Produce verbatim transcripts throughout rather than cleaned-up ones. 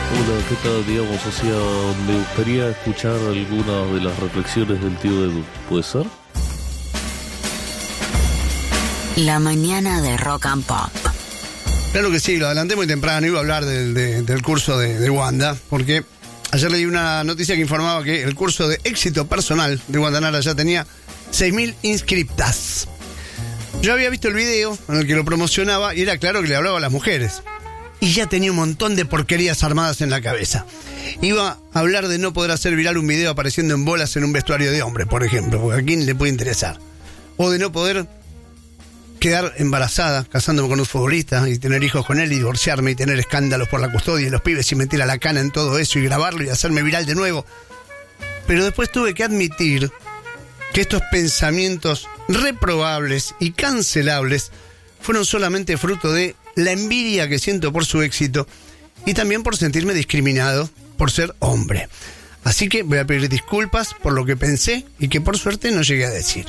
Hola, ¿qué tal? Digamos, o sea, me gustaría escuchar algunas de las reflexiones del tío Edu, ¿puede ser? La mañana de Rock and Pop. Claro que sí, lo adelanté muy temprano, iba a hablar del, de, del curso de, de Wanda, porque ayer leí una noticia que informaba que el curso de éxito personal de Wanda Nara ya tenía seis mil inscriptas. Yo había visto el video en el que lo promocionaba y era claro que le hablaba a las mujeres. Y ya tenía un montón de porquerías armadas en la cabeza. Iba a hablar de no poder hacer viral un video apareciendo en bolas en un vestuario de hombre, por ejemplo, porque a quién le puede interesar. O de no poder quedar embarazada, casándome con un futbolista y tener hijos con él y divorciarme y tener escándalos por la custodia y los pibes y meter a la cana en todo eso y grabarlo y hacerme viral de nuevo. Pero después tuve que admitir que estos pensamientos reprobables y cancelables fueron solamente fruto de la envidia que siento por su éxito y también por sentirme discriminado por ser hombre. Así que voy a pedir disculpas por lo que pensé y que por suerte no llegué a decir.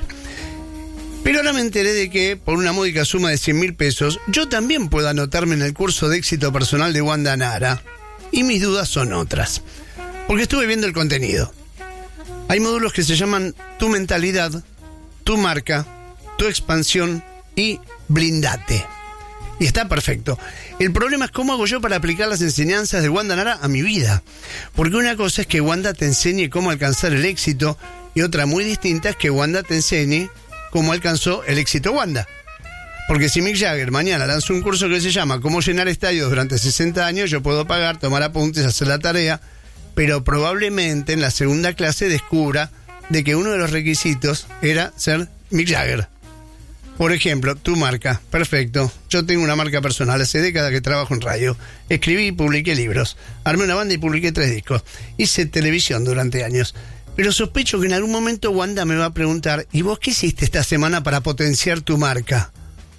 Pero ahora me enteré de que por una módica suma de cien mil pesos yo también puedo anotarme en el curso de éxito personal de Wanda Nara. Y mis dudas son otras, porque estuve viendo el contenido. Hay módulos que se llaman Tu Mentalidad, Tu Marca, Tu Expansión y Blindate. Y está perfecto. El problema es cómo hago yo para aplicar las enseñanzas de Wanda Nara a mi vida. Porque una cosa es que Wanda te enseñe cómo alcanzar el éxito y otra muy distinta es que Wanda te enseñe cómo alcanzó el éxito Wanda. Porque si Mick Jagger mañana lanza un curso que se llama Cómo llenar estadios durante sesenta años, yo puedo pagar, tomar apuntes, hacer la tarea, pero probablemente en la segunda clase descubra de que uno de los requisitos era ser Mick Jagger. Por ejemplo, tu marca. Perfecto. Yo tengo una marca personal. Hace décadas que trabajo en radio. Escribí y publiqué libros. Armé una banda y publiqué tres discos. Hice televisión durante años. Pero sospecho que en algún momento Wanda me va a preguntar, ¿y vos qué hiciste esta semana para potenciar tu marca?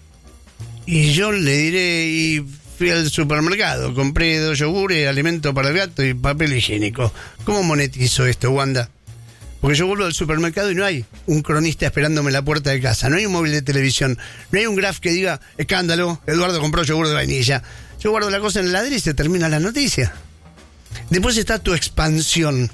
Y yo le diré, y fui al supermercado. Compré dos yogures, alimento para el gato y papel higiénico. ¿Cómo monetizo esto, Wanda? Porque yo vuelvo al supermercado y no hay un cronista esperándome en la puerta de casa, no hay un móvil de televisión, no hay un graph que diga, escándalo, Eduardo compró yogur de vainilla. Yo guardo la cosa en el ladrillo y se termina la noticia. Después está tu expansión.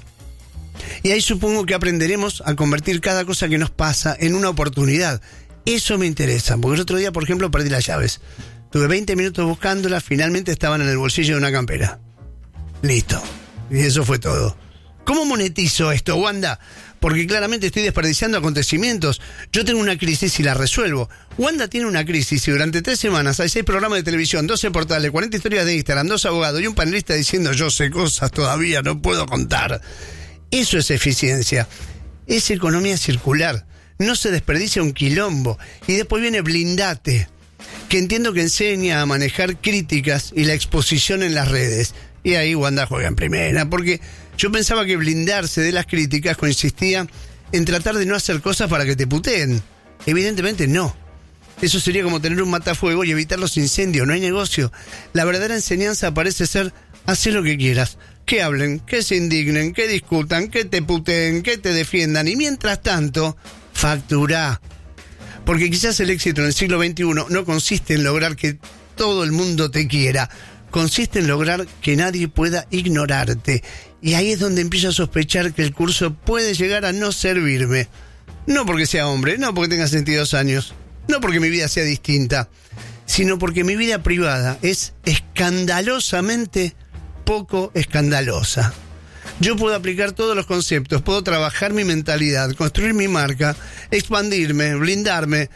Y ahí supongo que aprenderemos a convertir cada cosa que nos pasa en una oportunidad. Eso me interesa, porque el otro día, por ejemplo, perdí las llaves. Tuve veinte minutos buscándolas, finalmente estaban en el bolsillo de una campera. Listo. Y eso fue todo. ¿Cómo monetizo esto, Wanda? Porque claramente estoy desperdiciando acontecimientos. Yo tengo una crisis y la resuelvo. Wanda tiene una crisis y durante tres semanas hay seis programas de televisión, doce portales, cuarenta historias de Instagram, dos abogados y un panelista diciendo yo sé cosas todavía, no puedo contar. Eso es eficiencia. Es economía circular. No se desperdicia un quilombo. Y después viene Blindate, que entiendo que enseña a manejar críticas y la exposición en las redes. Y ahí Wanda juega en primera, porque yo pensaba que blindarse de las críticas consistía en tratar de no hacer cosas para que te puteen. Evidentemente no. Eso sería como tener un matafuego y evitar los incendios, no hay negocio. La verdadera enseñanza parece ser, haz lo que quieras, que hablen, que se indignen, que discutan, que te puteen, que te defiendan, y mientras tanto, facturá. Porque quizás el éxito en el siglo veintiuno no consiste en lograr que todo el mundo te quiera, consiste en lograr que nadie pueda ignorarte. Y ahí es donde empiezo a sospechar que el curso puede llegar a no servirme. No porque sea hombre, no porque tenga sesenta y dos años, no porque mi vida sea distinta, sino porque mi vida privada es escandalosamente poco escandalosa. Yo puedo aplicar todos los conceptos, puedo trabajar mi mentalidad, construir mi marca, expandirme, blindarme,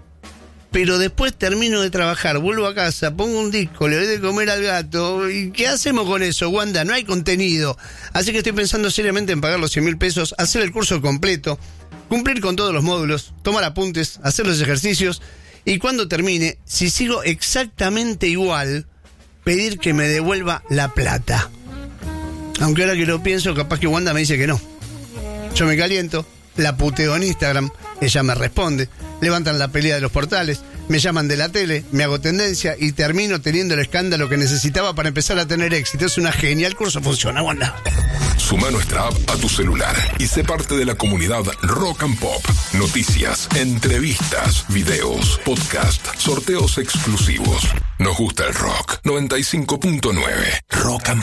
pero después termino de trabajar, vuelvo a casa, pongo un disco, le doy de comer al gato. ¿Y qué hacemos con eso, Wanda? No hay contenido. Así que estoy pensando seriamente en pagar los cien mil pesos, hacer el curso completo, cumplir con todos los módulos, tomar apuntes, hacer los ejercicios y cuando termine, si sigo exactamente igual, pedir que me devuelva la plata. Aunque ahora que lo pienso, capaz que Wanda me dice que no. Yo me caliento, la puteo en Instagram, ella me responde, levantan la pelea de los portales, me llaman de la tele, me hago tendencia y termino teniendo el escándalo que necesitaba para empezar a tener éxito. Es una genial, el curso funciona, Wanda. Suma nuestra app a tu celular y sé parte de la comunidad Rock and Pop. Noticias, entrevistas, videos, podcast, sorteos exclusivos. Nos gusta el rock. noventa y cinco punto nueve Rock and Pop.